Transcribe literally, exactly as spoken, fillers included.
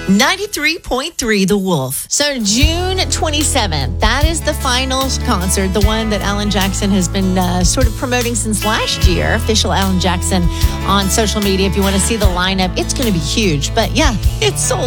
ninety-three point three The Wolf. So June twenty-seventh, that is the finals concert, the one that Alan Jackson has been uh, sort of promoting since last year. Official Alan Jackson on social media. If you want to see the lineup, it's going to be huge. But yeah, it's sold